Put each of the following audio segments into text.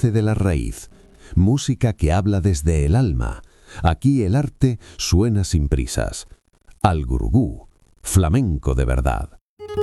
nace de la raíz, música que habla desde el alma. Aquí el arte suena sin prisas. Al Gurugú, flamenco de verdad.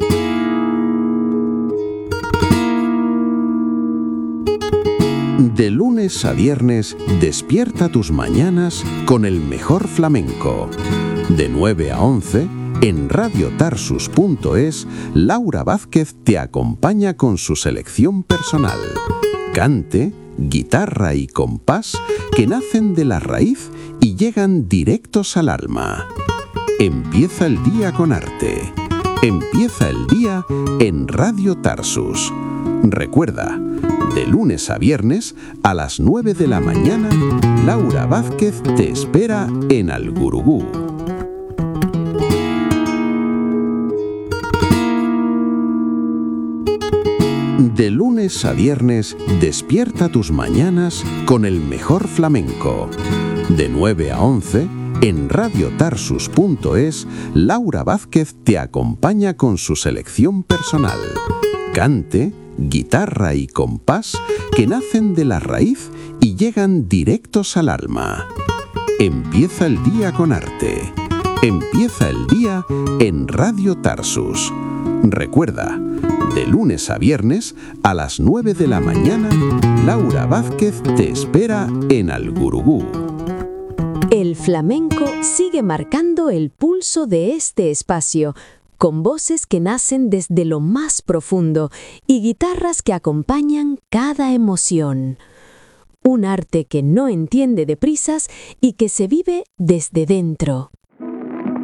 De lunes a viernes, despierta tus mañanas con el mejor flamenco. De 9 a 11, en radiotarsus.es, Laura Vázquez te acompaña con su selección personal. Cante, guitarra y compás que nacen de la raíz y llegan directos al alma. Empieza el día con arte. Empieza el día en Radio Tarsus. Recuerda, de lunes a viernes, a las 9 de la mañana, Laura Vázquez te espera en Al Gurugú. De lunes a viernes, despierta tus mañanas con el mejor flamenco. De 9 a 11, en radiotarsus.es, Laura Vázquez te acompaña con su selección personal. Cante, guitarra y compás que nacen de la raíz y llegan directos al alma. Empieza el día con arte. Empieza el día en Radio Tarsus. Recuerda, de lunes a viernes, a las 9 de la mañana, Laura Vázquez te espera en Al Gurugú. El flamenco sigue marcando el pulso de este espacio, con voces que nacen desde lo más profundo y guitarras que acompañan cada emoción. Un arte que no entiende de prisas y que se vive desde dentro.